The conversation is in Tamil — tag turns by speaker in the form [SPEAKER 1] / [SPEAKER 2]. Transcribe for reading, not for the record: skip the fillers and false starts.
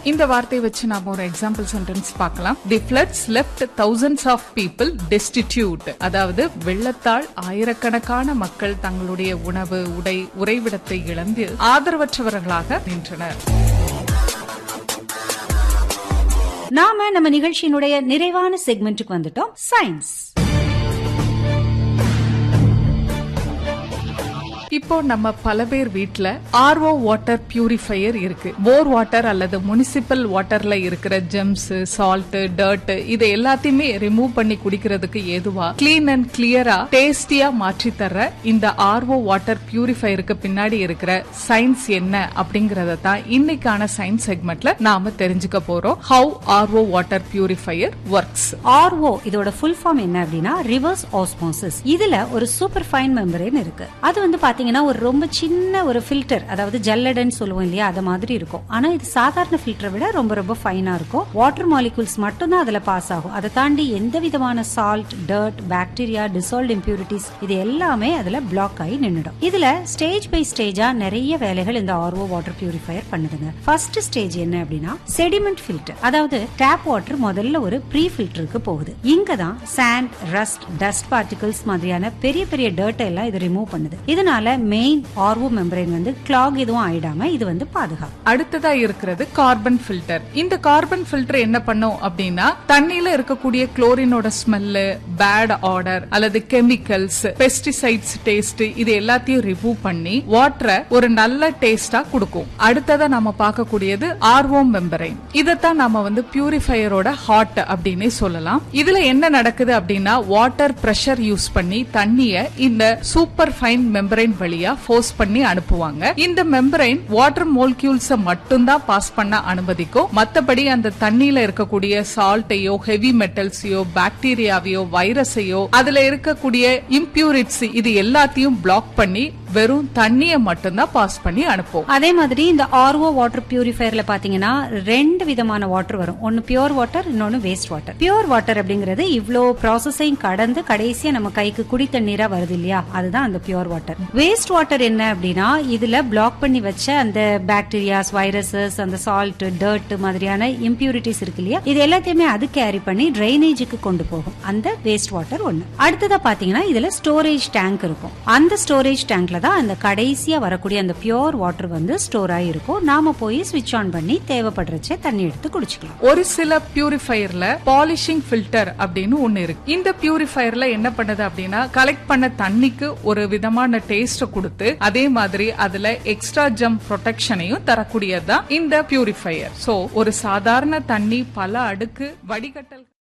[SPEAKER 1] இந்த வார்த்தையை வச்சு நாம ஒரு எக்ஸாம்பிள் சென்டென்ஸ் பார்க்கலாம். தி floods left thousands of people destitute. அதாவது வெள்ளத்தால் ஆயிரக்கணக்கான மக்கள் தங்களுடைய உணவு, உடை, உறைவிடத்தை இழந்து ஆதரவற்றவர்களாக நின்றனர்.
[SPEAKER 2] நாம நம்ம நிகழ்ச்சியினுடைய நிறைவான செக்மெண்ட்டுக்கு வந்துட்டோம். சயின்ஸ்.
[SPEAKER 1] இப்போ நம்ம பல பேர் வீட்ல ஆர்ஓ வாட்டர் பியூரிஃபையர் இருக்கு. போர் வாட்டர் அல்லது முனிசிபல் வாட்டர்ல இருக்கிற ஜெம்ஸ், சால்ட், டர்ட் இது எல்லாத்தையுமே ரிமூவ் பண்ணி குடிக்கிறதுக்கு ஏதுவா கிளீன் அண்ட் கிளியரா டேஸ்டியா மாற்றி தர்ற இந்த ஆர்ஓ வாட்டர் பியூரிஃபையருக்கு பின்னாடி இருக்கிற சயின்ஸ் என்ன அப்படிங்கறத தான் இன்னைக்கான சயின்ஸ் செக்மெண்ட்ல நாம தெரிஞ்சுக்க போறோம். How RO water purifier works.
[SPEAKER 2] RO இதோட ஃபுல் ஃபார்ம் என்ன அப்படின்னா ரிவர்ஸ் ஆஸ்மோசிஸ். இதுல ஒரு சூப்பர் ஃபைன் மெம்பரேன் இருக்கு. அது வந்து பாத்தீங்கன்னா ஒரு ரொம்ப சின்ன ஒரு ஃபில்டர், அதாவது ஜல்லடன்னு சொல்லுவோம் இல்லையா, அது மாதிரி இருக்கும். ஆனா இது சாதாரண ஃபில்டரை விட ரொம்ப ரொம்ப ஃபைனா இருக்கும். வாட்டர் மாலிகூல்ஸ் மட்டும் தான் அதுல பாஸ் ஆகும். அதை தாண்டி எந்த விதமான salt, dirt, bacteria, dissolved impurities இது எல்லாமே அதுல பிளாக் ஆகி நின்னுடும். இதுல ஸ்டேஜ் பை ஸ்டேஜா நிறைய வேலைகள் இந்த ஆர்ஓ வாட்டர் பியூரிஃபையர் பண்ணுதுங்க. ஃபர்ஸ்ட் ஸ்டேஜ் என்ன அப்படின்னா செடிமெண்ட் ஃபில்டர். அதாவது டேப் வாட்டர் முதல்ல ஒரு ப்ரீ ஃபில்டருக்கு போகுது. இங்கதான் சாண்ட், ரஸ்ட், டஸ்ட் பார்ட்டிகல்ஸ் மாதிரியான பெரிய பெரிய டர்ட் எல்லாம் இது ரிமூவ் பண்ணுது. இதனால மெயின் ஆர்ஓ மெம்பரேன் வந்து கிளாக் எதுவும் ஆயிடாம இது வந்து பாதுகாக்கும்.
[SPEAKER 1] அடுத்ததா இருக்கிறது கார்பன் ஃபில்டர். இந்த கார்பன் ஃபில்டர் என்ன பண்ணும் அப்படின்னா தண்ணியில இருக்கக்கூடிய குளோரினோட ஸ்மெல்லு, பேட் ஆர்டர் அல்லது கெமிக்கல்ஸ், பெஸ்டிசைட்ஸ் டேஸ்ட் இது எல்லாத்தையும் ரிமூவ் பண்ணி வாட்டரை ஒரு நல்ல டேஸ்டா கொடுக்கும். அடுத்ததா நாம பார்க்கக்கூடியது ஆர்ஓ மெம்பரேன். இதத்தான் நாம வந்து பியூரிஃபையரோட ஹார்ட் அப்படின்னு சொல்லலாம். இதுல என்ன நடக்குது அப்படின்னா வாட்டர் பிரஷர் யூஸ் பண்ணி தண்ணிய இந்த சூப்பர் ஃபைன் மெம்பரேன் வழியா ஃபோர்ஸ் பண்ணி அனுப்புவாங்க. இந்த மெம்பரேன் வாட்டர் மோலிக்யூல்ஸ் மட்டும் தான் பாஸ் பண்ண அனுமதிக்கும். மத்தபடி அந்த தண்ணியில இருக்கக்கூடிய சால்ட்டையோ, ஹெவி மெட்டல்ஸையோ, பாக்டீரியாவையோ, வைரஸையோ, அதுல இருக்கக்கூடிய இம்பியூரிட்டிஸ் இது எல்லாத்தையும் பிளாக் பண்ணி வெறும் தண்ணியை மட்டும்தான் பாஸ் பண்ணி அனுப்பும்.
[SPEAKER 2] அதே மாதிரி இந்த ஆர்ஓ வாட்டர் பியூரிஃபையர்ல பாத்தீங்கன்னா ரெண்டு விதமான வாட்டர் வரும். ஒன்னு பியூர் வாட்டர், இன்னொன்னு வேஸ்ட் வாட்டர். பியூர் வாட்டர் அப்படிங்கிறது இவ்ளோ ப்ராசஸையும் கடந்து கடைசியா நம்ம கைக்கு குடி தண்ணீரா வருது இல்லையா, அதுதான் அந்த பியூர் வாட்டர். வேஸ்ட் வாட்டர் என்ன அப்படின்னா இதுல பிளாக் பண்ணி வச்ச அந்த பாக்டீரியாஸ், வைரஸஸ், அந்த சால்ட், டர்ட் மாதிரியான இம்பியூரிட்டிஸ் இருக்கு இல்லையா, இது எல்லாத்தையுமே அது கேரி பண்ணி டிரைனேஜுக்கு கொண்டு போகும். அந்த வேஸ்ட் வாட்டர் ஒண்ணு. அடுத்ததா பாத்தீங்கன்னா இதுல ஸ்டோரேஜ் டேங்க் இருக்கும். அந்த ஸ்டோரேஜ் டேங்க்ல தான் அந்த கடைசியா வரக்கூடிய அந்த பியூர் வாட்டர் வந்து ஸ்டோர் ஆயிருக்கும். நாம போய் ஸ்விட்ச் ஆன் பண்ணி தேவைப்படுறச்ச தண்ணி எடுத்து குடிச்சுக்கலாம்.
[SPEAKER 1] ஒரு சில பியூரிஃபையர்ல பாலிஷிங் ஃபில்டர் அப்படின்னு ஒண்ணு இருக்கு. இந்த பியூரிஃபையர்ல என்ன பண்ணுது அப்படின்னா கலெக்ட் பண்ண தண்ணிக்கு ஒரு விதமான டேஸ்ட் கொடுத்து அதே மாதிரி அதுல எக்ஸ்ட்ரா ஜம் ப்ரொடெக்ஷனையும் தரக்கூடியதுதான் இந்த பியூரிஃபையர். சோ ஒரு சாதாரண தண்ணி பல அடுக்கு வடிகட்டல்